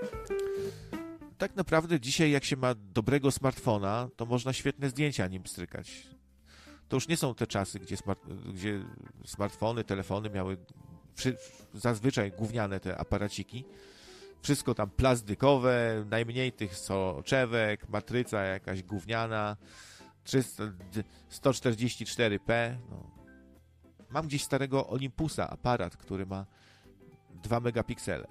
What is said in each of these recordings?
Tak naprawdę dzisiaj, jak się ma dobrego smartfona, to można świetne zdjęcia nim strykać. To już nie są te czasy, gdzie smartfony, telefony miały zazwyczaj gówniane te aparaciki. Wszystko tam plastikowe, najmniej tych soczewek, matryca jakaś gówniana, 144p. No. Mam gdzieś starego Olympusa, aparat, który ma 2 megapiksele.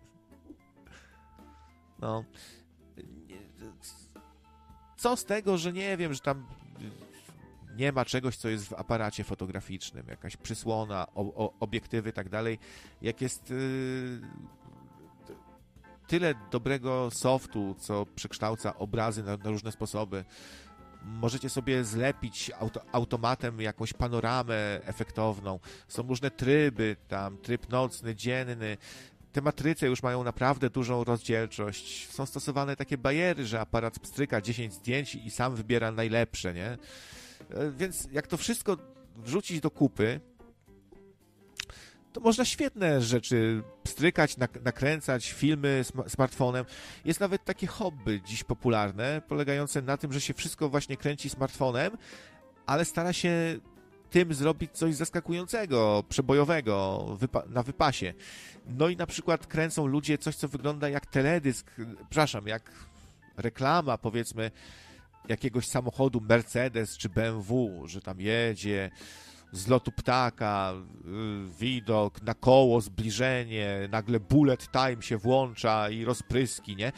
No. Co z tego, że nie wiem, że tam nie ma czegoś, co jest w aparacie fotograficznym, jakaś przysłona, obiektywy i tak dalej, jak jest tyle dobrego softu, co przekształca obrazy na różne sposoby. Możecie sobie zlepić automatem jakąś panoramę efektowną. Są różne tryby, tam tryb nocny, dzienny. Te matryce już mają naprawdę dużą rozdzielczość. Są stosowane takie bariery, że aparat pstryka 10 zdjęć i sam wybiera najlepsze, nie? Więc jak to wszystko wrzucić do kupy, to można świetne rzeczy pstrykać, nakręcać, filmy smartfonem. Jest nawet takie hobby dziś popularne, polegające na tym, że się wszystko właśnie kręci smartfonem, ale stara się tym zrobić coś zaskakującego, przebojowego na wypasie. No i na przykład kręcą ludzie coś, co wygląda jak teledysk, przepraszam, jak reklama, powiedzmy, jakiegoś samochodu Mercedes czy BMW, że tam jedzie z lotu ptaka, widok na koło, zbliżenie, nagle bullet time się włącza i rozpryski, nie?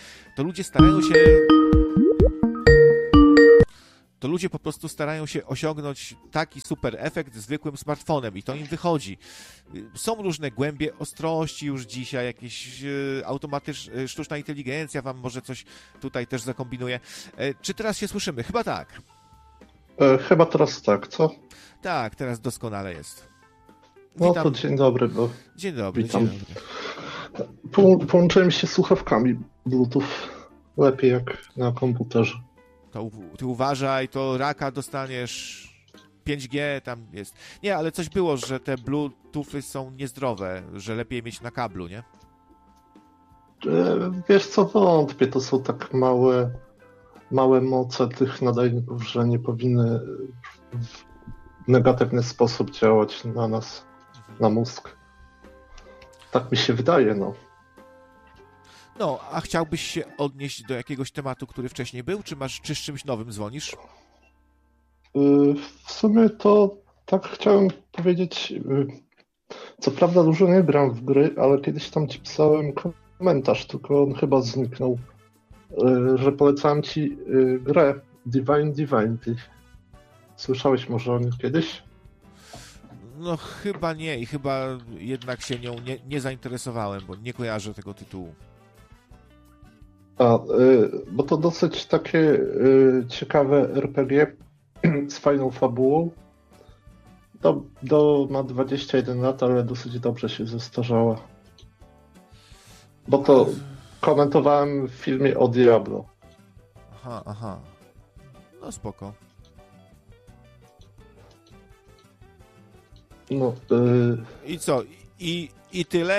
To ludzie po prostu starają się osiągnąć taki super efekt zwykłym smartfonem i to im wychodzi. Są różne głębie ostrości już dzisiaj, jakieś sztuczna inteligencja wam może coś tutaj też zakombinuje. Czy teraz się słyszymy? Chyba tak. Chyba teraz tak, co? Tak, teraz doskonale jest. No to dzień dobry, bo... Dzień dobry, witam. dzień dobry. Połączyłem się słuchawkami Bluetooth. Lepiej jak na komputerze. To ty uważaj, to raka dostaniesz, 5G tam jest. Nie, ale coś było, że te Bluetoothy są niezdrowe, że lepiej mieć na kablu, nie? Wiesz co, wątpię, to są tak małe moce tych nadajników, że nie powinny w negatywny sposób działać na nas, na mózg. Tak mi się wydaje, no. No, a chciałbyś się odnieść do jakiegoś tematu, który wcześniej był, czy z czymś nowym dzwonisz? W sumie to tak chciałem powiedzieć, co prawda dużo nie gram w gry, ale kiedyś tam ci pisałem komentarz, tylko on chyba zniknął, że polecałem ci grę Divine Divinity. Słyszałeś może o niej kiedyś? No chyba nie i chyba jednak się nią nie zainteresowałem, bo nie kojarzę tego tytułu. Bo to dosyć takie ciekawe RPG z fajną fabułą. Ma 21 lat, ale dosyć dobrze się zestarzała. Bo to komentowałem w filmie o Diablo. Aha. No spoko. No, I co? I tyle?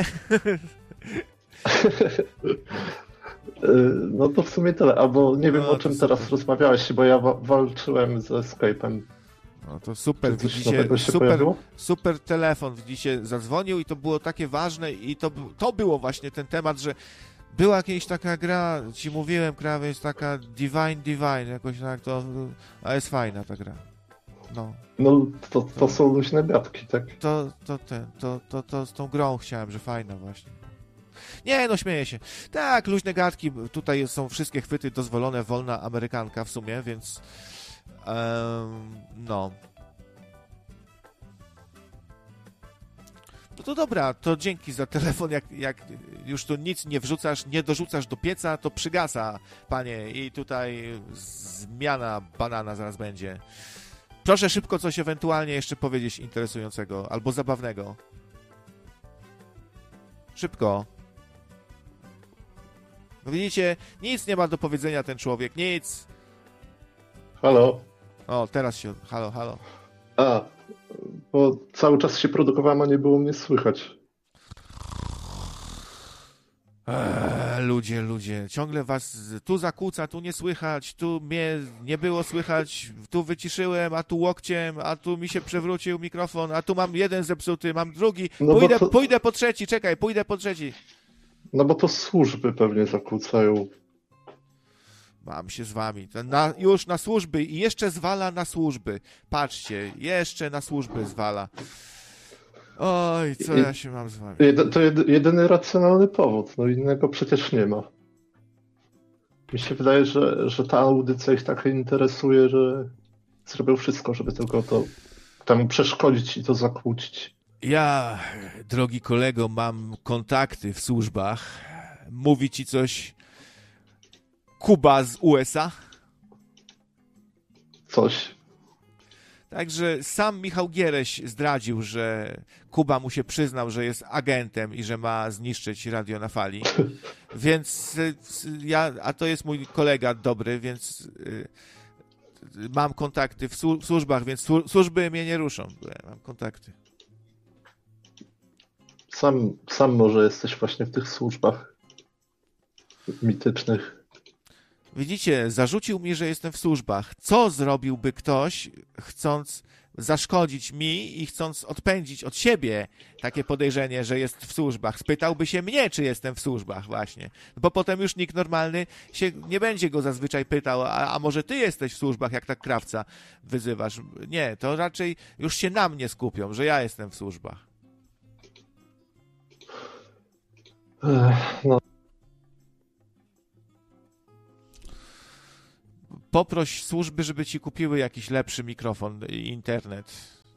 No to w sumie tyle, albo nie wiem No, o czym super. teraz rozmawiałeś, bo ja walczyłem ze Skype'em. No to super, Czy coś widzicie, nowego się pojawiło? super telefon, widzicie, zadzwonił i to było takie ważne i to było właśnie ten temat, że była jakaś taka gra, ci mówiłem, krawie jest taka Divine, jakoś tak to, a jest fajna ta gra. No. No to są luźne gadki, tak? To z tą grą chciałem, że fajna właśnie. Nie, no śmieję się. Tak, luźne gadki, tutaj są wszystkie chwyty dozwolone, wolna amerykanka w sumie, więc no. No to dobra, to dzięki za telefon, jak już tu nic nie wrzucasz, nie dorzucasz do pieca, to przygasa, panie, i tutaj zmiana banana zaraz będzie. Proszę szybko coś ewentualnie jeszcze powiedzieć interesującego albo zabawnego. Szybko. No widzicie, nic nie ma do powiedzenia ten człowiek, nic. Halo? O, teraz się... Halo. Bo cały czas się produkowałem, a nie było mnie słychać. ludzie, ciągle was tu zakłóca, tu nie słychać, tu mnie nie było słychać, tu wyciszyłem, a tu łokciem, a tu mi się przewrócił mikrofon, a tu mam jeden zepsuty, mam drugi, pójdę po trzeci, czekaj, pójdę po trzeci. No bo to służby pewnie zakłócają. Mam się z wami. Już na służby i jeszcze zwala na służby. Patrzcie, jeszcze na służby zwala. Oj, co ja się mam z wami? To jedyny racjonalny powód, no innego przecież nie ma. Mi się wydaje, że ta audycja ich tak interesuje, że zrobią wszystko, żeby tylko to temu przeszkodzić i to zakłócić. Ja, drogi kolego, mam kontakty w służbach. Mówi ci coś Kuba z USA? Coś. Także sam Michał Giereś zdradził, że Kuba mu się przyznał, że jest agentem i że ma zniszczyć Radio na Fali. Więc a to jest mój kolega dobry, więc mam kontakty w służbach, więc służby mnie nie ruszą. Mam kontakty. Sam może jesteś właśnie w tych służbach mitycznych. Widzicie, zarzucił mi, że jestem w służbach. Co zrobiłby ktoś, chcąc zaszkodzić mi i chcąc odpędzić od siebie takie podejrzenie, że jest w służbach? Spytałby się mnie, czy jestem w służbach właśnie. Bo potem już nikt normalny się nie będzie go zazwyczaj pytał, a może ty jesteś w służbach, jak tak krawca wyzywasz? Nie, to raczej już się na mnie skupią, że ja jestem w służbach. No. Poproś służby, żeby ci kupiły jakiś lepszy mikrofon i internet.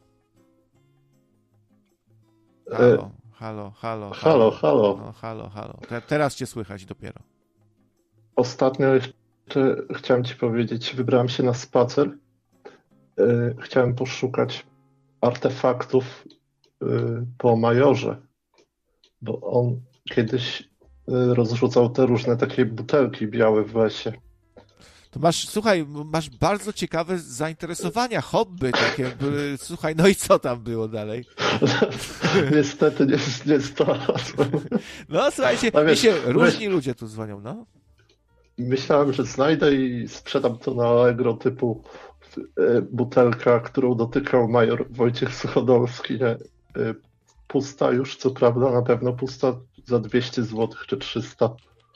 Halo. No, halo. Teraz cię słychać dopiero. Ostatnio jeszcze chciałem ci powiedzieć, wybrałem się na spacer. Chciałem poszukać artefaktów po Majorze, bo on kiedyś rozrzucał te różne takie butelki białe w lesie. To masz bardzo ciekawe zainteresowania, hobby takie. Słuchaj, no i co tam było dalej? Niestety nie znalazłem. No słuchajcie, różni ludzie tu dzwonią, no. Myślałem, że znajdę i sprzedam to na Allegro typu butelka, którą dotykał major Wojciech Suchodolski. Nie? Pusta już, co prawda, na pewno pusta za 200 zł czy 300.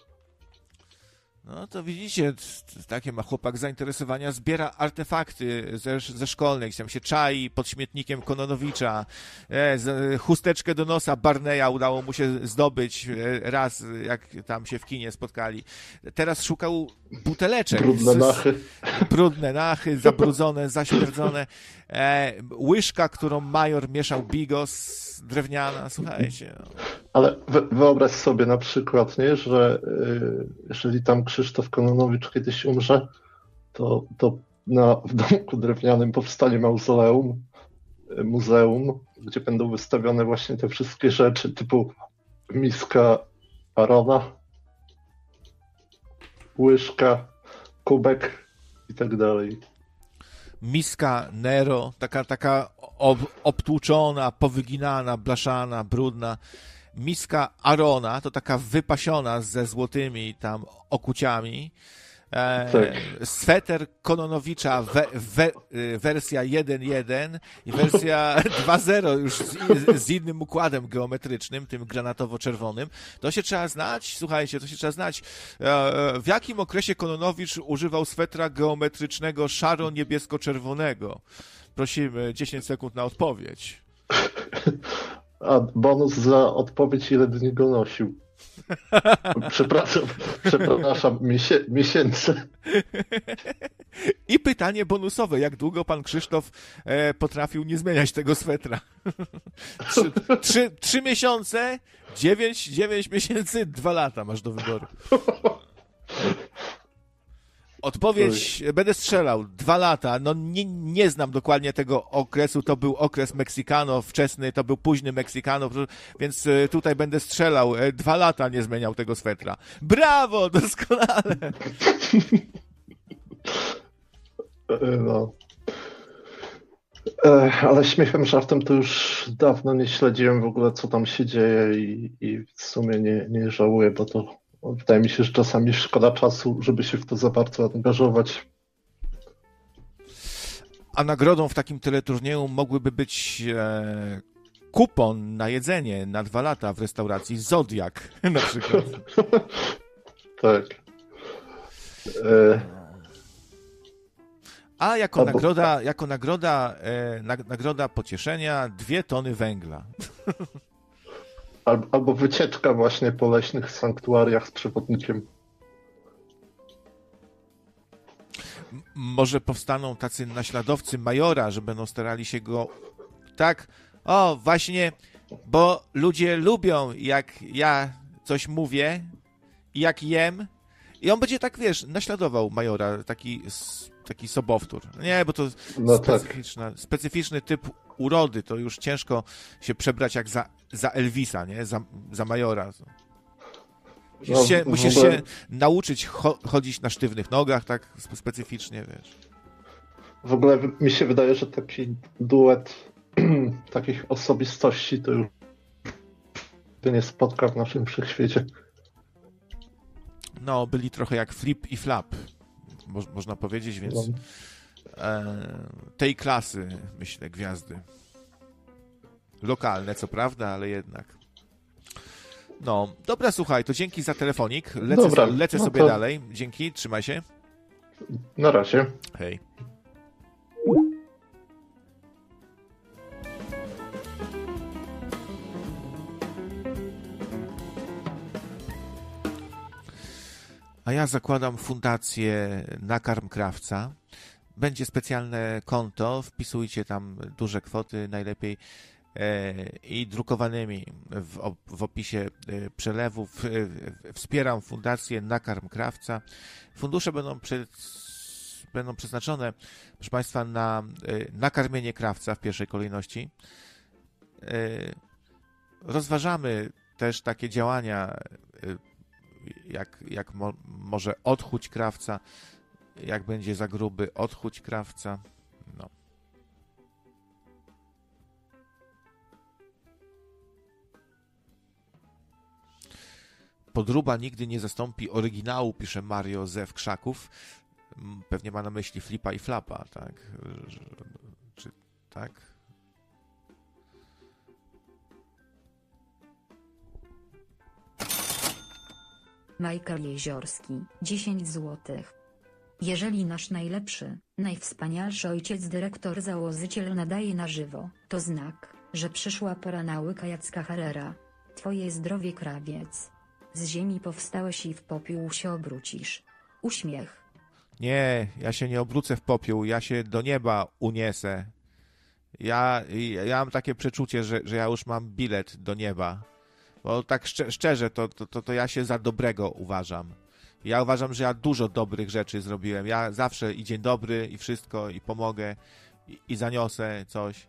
No to widzicie, takie ma chłopak zainteresowania, zbiera artefakty ze szkolnych, tam się czai pod śmietnikiem Kononowicza, chusteczkę do nosa Barneya udało mu się zdobyć raz, jak tam się w kinie spotkali. Teraz szukał buteleczek. Brudne nachy, zabrudzone, zaśmierdzone. Łyżka, którą major mieszał bigos, drewniana, słuchajcie. No. Ale wyobraź sobie na przykład, nie, że jeżeli tam Krzysztof Kononowicz kiedyś umrze, to w domku drewnianym powstanie muzeum, gdzie będą wystawione właśnie te wszystkie rzeczy typu miska Arona, łyżka, kubek i tak dalej. Miska Nero, taka obtłuczona, powyginana, blaszana, brudna. Miska Arona, to taka wypasiona ze złotymi tam okuciami. Tak. Sweter Kononowicza wersja 1.1 i wersja 2.0 już z innym układem geometrycznym, tym granatowo-czerwonym. To się trzeba znać, słuchajcie, w jakim okresie Kononowicz używał swetra geometrycznego szaro-niebiesko-czerwonego. Prosimy, 10 sekund na odpowiedź. A bonus za odpowiedź, ile dni go nosił. Przepraszam, miesięcy. I pytanie bonusowe. Jak długo pan Krzysztof potrafił nie zmieniać tego swetra? 3 miesiące, 9 miesięcy, 2 lata masz do wyboru. Odpowiedź, będę strzelał, 2 lata, no nie znam dokładnie tego okresu, to był okres Mexicano wczesny, to był późny Mexicano, więc tutaj będę strzelał, 2 lata nie zmieniał tego swetra. Brawo, doskonale! No. Ale śmiechem, żartem to już dawno nie śledziłem w ogóle, co tam się dzieje i w sumie nie żałuję, bo to Wydaje mi się, że czasami szkoda czasu, żeby się w to za bardzo angażować. A nagrodą w takim teleturnieju mógłby być kupon na jedzenie na 2 lata w restauracji Zodiak na przykład. Tak. A jako nagroda pocieszenia 2 tony węgla. Albo wycieczka właśnie po leśnych sanktuariach z przewodnikiem. Może powstaną tacy naśladowcy majora, że będą starali się go tak, właśnie, bo ludzie lubią, jak ja coś mówię i jak jem, i on będzie tak, wiesz, naśladował majora, taki sobowtór. Nie, bo to specyficzny typ urody, to już ciężko się przebrać jak za Elvisa, nie? Za majora. Musisz się nauczyć chodzić na sztywnych nogach, tak specyficznie, wiesz. W ogóle mi się wydaje, że taki duet takich osobistości to już nie spotka w naszym wszechświecie. No, byli trochę jak Flip i Flap, można powiedzieć, więc tej klasy, myślę, gwiazdy. Lokalne, co prawda, ale jednak. No, dobra, słuchaj, to dzięki za telefonik. Lecę sobie dalej. Dzięki, trzymaj się. Na razie. Hej. A ja zakładam fundację Nakarm Krawca. Będzie specjalne konto, wpisujcie tam duże kwoty, najlepiej i drukowanymi w opisie przelewów. Wspieram fundację Nakarm Krawca. Fundusze będą przeznaczone, proszę Państwa, na nakarmienie krawca w pierwszej kolejności. Rozważamy też takie działania, jak może odchuć krawca, jak będzie za gruby, odchuć krawca. No. Podróba nigdy nie zastąpi oryginału, pisze Mario Zew Krzaków. Pewnie ma na myśli Flipa i Flapa, tak? Czy tak? Michael Jeziorski, 10 złotych. Jeżeli nasz najlepszy, najwspanialszy ojciec dyrektor założyciel nadaje na żywo, to znak, że przyszła pora na łyka Jacka Harrera. Twoje zdrowie, krawiec. Z ziemi powstałeś i w popiół się obrócisz. Uśmiech. Nie, ja się nie obrócę w popiół, ja się do nieba uniesę. Ja mam takie przeczucie, że ja już mam bilet do nieba. Bo tak szczerze, to ja się za dobrego uważam. Ja uważam, że ja dużo dobrych rzeczy zrobiłem. Ja zawsze i dzień dobry, i wszystko, i pomogę, i zaniosę coś.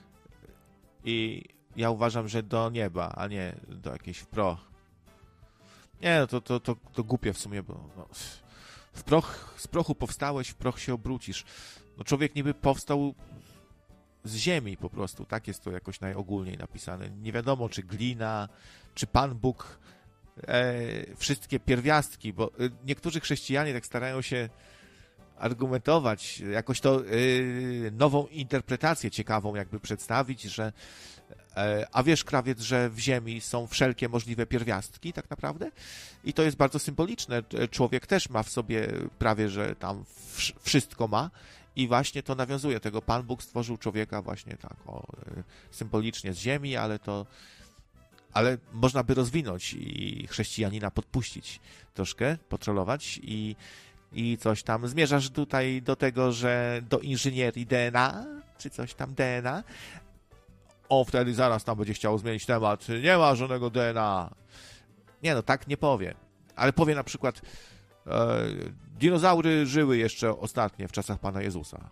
I ja uważam, że do nieba, a nie do jakiejś w proch. Nie, no to głupie w sumie, bo no, z prochu powstałeś, w proch się obrócisz. No człowiek niby powstał z ziemi po prostu, tak jest to jakoś najogólniej napisane. Nie wiadomo, czy glina, czy Pan Bóg, wszystkie pierwiastki, bo niektórzy chrześcijanie tak starają się argumentować, jakoś to nową interpretację ciekawą jakby przedstawić, że a wiesz, krawiec, że w ziemi są wszelkie możliwe pierwiastki tak naprawdę? I to jest bardzo symboliczne. Człowiek też ma w sobie prawie, że tam wszystko ma i właśnie to nawiązuje tego. Pan Bóg stworzył człowieka właśnie tak symbolicznie z ziemi, ale można by rozwinąć i chrześcijanina podpuścić troszkę, potrolować i coś tam. Zmierzasz tutaj do tego, że do inżynierii DNA, czy coś tam DNA, on wtedy zaraz tam będzie chciał zmienić temat. Nie ma żadnego DNA. Nie, no tak nie powie. Ale powie na przykład dinozaury żyły jeszcze ostatnie w czasach Pana Jezusa.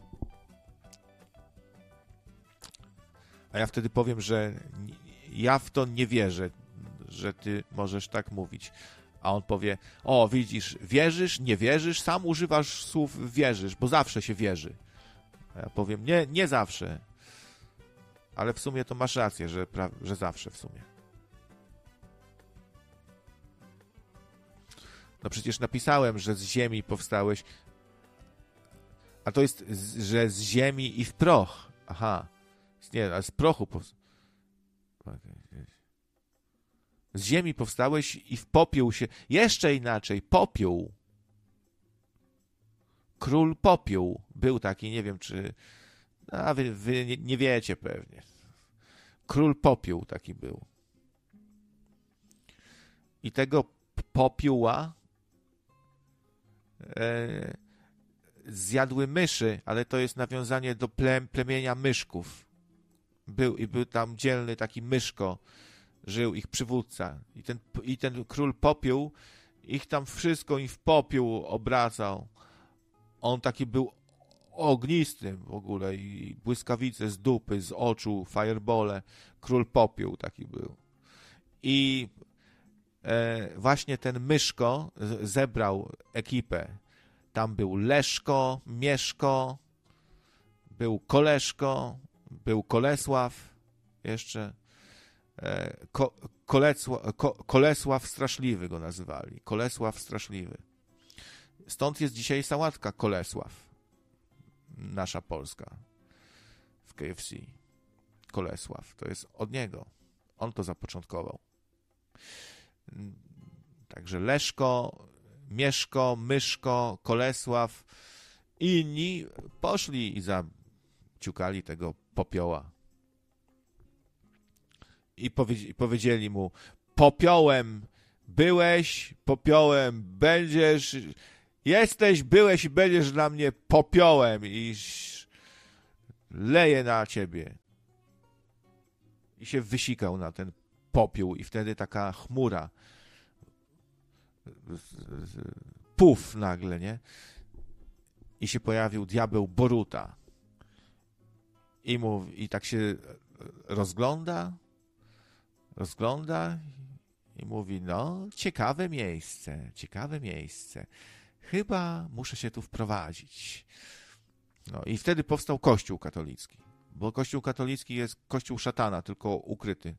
A ja wtedy powiem, że ja w to nie wierzę, że ty możesz tak mówić. A on powie, o widzisz, wierzysz, nie wierzysz, sam używasz słów wierzysz, bo zawsze się wierzy. A ja powiem, nie zawsze. Ale w sumie to masz rację, że zawsze w sumie. No przecież napisałem, że z ziemi powstałeś. A to jest, że z ziemi i w proch. Aha. Nie, a z prochu z ziemi powstałeś i w popiół się... Jeszcze inaczej, popiół. Król Popiół. Był taki, nie wiem czy... A wy nie wiecie pewnie. Król Popiół taki był. I tego popióła zjadły myszy, ale to jest nawiązanie do plemienia myszków. Był tam dzielny taki myszko, żył ich przywódca. I ten król Popiół ich tam wszystko im w popiół obracał. On taki był ognisty w ogóle i błyskawice z dupy, z oczu, firebole. Król Popiół taki był. I właśnie ten myszko zebrał ekipę. Tam był Leszko, Mieszko, był Koleszko, był Kolesław, jeszcze Kolesław Straszliwy go nazywali. Kolesław Straszliwy. Stąd jest dzisiaj sałatka Kolesław. Nasza polska. W KFC. Kolesław. To jest od niego. On to zapoczątkował. Także Leszko, Mieszko, Myszko, Kolesław i inni poszli i zaciukali tego popioła. I powiedzieli mu: popiołem byłeś, popiołem będziesz, jesteś, byłeś i będziesz dla mnie popiołem i leję na ciebie. I się wysikał na ten popiół i wtedy taka chmura, puf nagle, nie? I się pojawił diabeł Boruta. I tak się rozgląda i mówi: no, ciekawe miejsce. Chyba muszę się tu wprowadzić. No i wtedy powstał Kościół katolicki. Bo Kościół katolicki jest kościół szatana, tylko ukryty.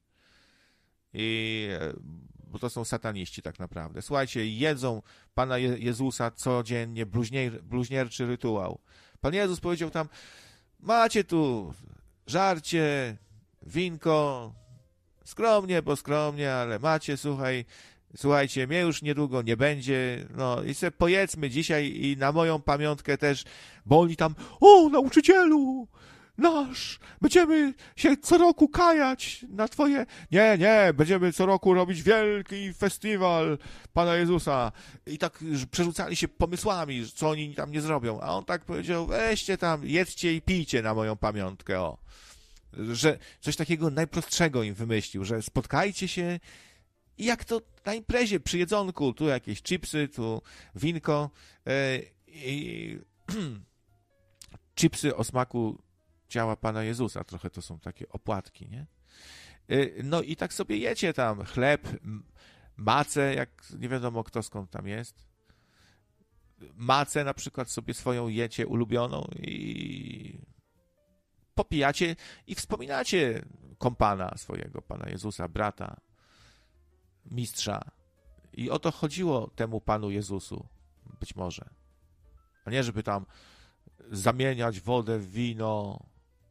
Bo to są sataniści tak naprawdę. Słuchajcie, jedzą Pana Jezusa codziennie, bluźnierczy rytuał. Pan Jezus powiedział tam: macie tu żarcie, winko, skromnie, bo skromnie, ale macie, słuchajcie, mnie już niedługo nie będzie, no i sobie pojedzmy dzisiaj i na moją pamiątkę też, bo oni tam: o, nauczycielu nasz, będziemy się co roku kajać na twoje... Nie, będziemy co roku robić wielki festiwal Pana Jezusa. I tak przerzucali się pomysłami, co oni tam nie zrobią. A on tak powiedział: weźcie tam, jedzcie i pijcie na moją pamiątkę, o. Że coś takiego najprostszego im wymyślił, że spotkajcie się i jak to na imprezie, przy jedzonku, tu jakieś chipsy, tu winko i chipsy o smaku ciała Pana Jezusa. Trochę to są takie opłatki, nie? No i tak sobie jecie tam chleb, macę, jak nie wiadomo kto skąd tam jest. Macę na przykład sobie swoją jecie ulubioną i popijacie i wspominacie kompana swojego, Pana Jezusa, brata, mistrza. I o to chodziło temu Panu Jezusu, być może. A nie, żeby tam zamieniać wodę w wino,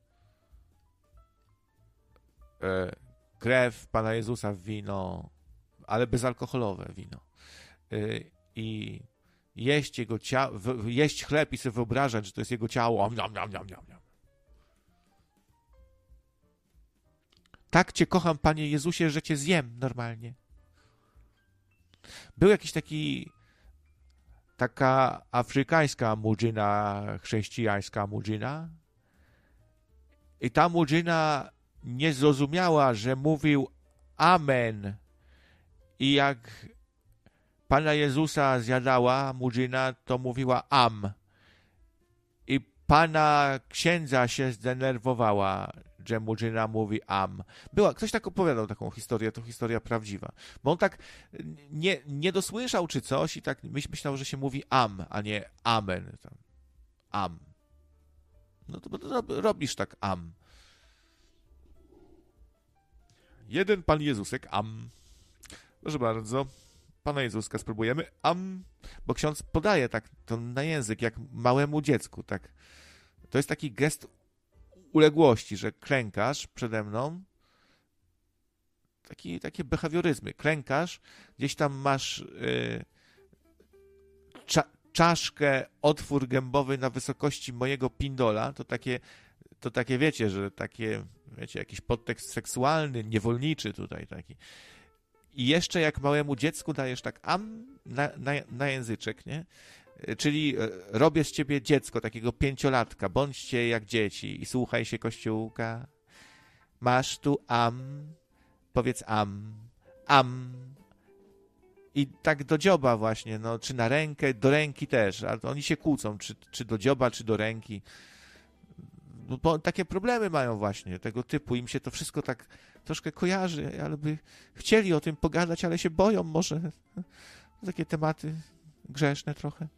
krew Pana Jezusa w wino, ale bezalkoholowe wino. I jeść jego ciało, jeść chleb i sobie wyobrażać, że to jest jego ciało. Tak cię kocham, Panie Jezusie, że cię zjem normalnie. Był jakiś taka afrykańska mudżyna, chrześcijańska mudżyna i ta mudżyna nie zrozumiała, że mówił amen i jak Pana Jezusa zjadała mudżyna, to mówiła am i Pana księdza się zdenerwowała, że mudżyna mówi am. Ktoś tak opowiadał taką historię, to historia prawdziwa. Bo on tak nie dosłyszał czy coś i tak myślał, że się mówi am, a nie amen. Am. No to robisz tak am. Jeden Pan Jezusek am. Proszę bardzo. Pana Jezuska spróbujemy. Bo ksiądz podaje tak to na język, jak małemu dziecku, tak. To jest taki gest uległości, że klękasz przede mną. Takie behawioryzmy. Klękasz, gdzieś tam masz czaszkę, otwór gębowy na wysokości mojego pindola. To takie wiecie, że wiecie, jakiś podtekst seksualny, niewolniczy tutaj taki. I jeszcze jak małemu dziecku dajesz tak na języczek, nie? Czyli robię z ciebie dziecko, takiego 5-latka, bądźcie jak dzieci i słuchaj się Kościółka. Masz tu powiedz i tak do dzioba właśnie, no, czy na rękę, do ręki też, ale oni się kłócą, czy do dzioba, czy do ręki. Bo takie problemy mają właśnie tego typu, im się to wszystko tak troszkę kojarzy, ale by chcieli o tym pogadać, ale się boją może. Takie tematy grzeszne trochę.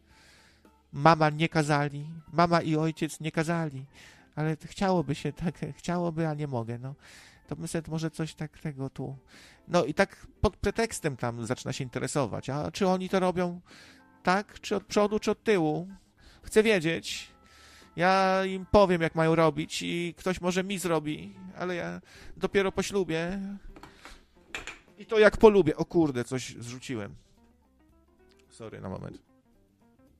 Mama i ojciec nie kazali, ale chciałoby się tak, a nie mogę, no. To bym sobie może coś takiego tu... No i tak pod pretekstem tam zaczyna się interesować. A czy oni to robią tak? Czy od przodu, czy od tyłu? Chcę wiedzieć. Ja im powiem, jak mają robić i ktoś może mi zrobi, ale ja dopiero po ślubie. I to jak polubię. O kurde, coś zrzuciłem. Sorry, na moment.